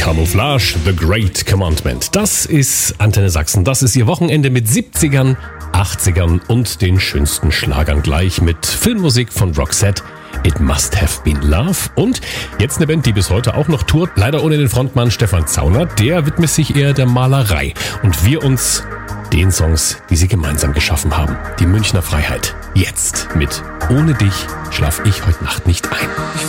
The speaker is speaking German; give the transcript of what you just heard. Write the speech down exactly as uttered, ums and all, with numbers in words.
Camouflage, The Great Commandment. Das ist Antenne Sachsen. Das ist Ihr Wochenende mit siebzigern, achtzigern und den schönsten Schlagern gleich mit Filmmusik von Roxette. It Must Have Been Love. Und jetzt eine Band, die bis heute auch noch tourt. Leider ohne den Frontmann Stefan Zauner. Der widmet sich eher der Malerei. Und wir uns den Songs, die sie gemeinsam geschaffen haben. Die Münchner Freiheit. Jetzt mit Ohne dich schlaf ich heute Nacht nicht ein.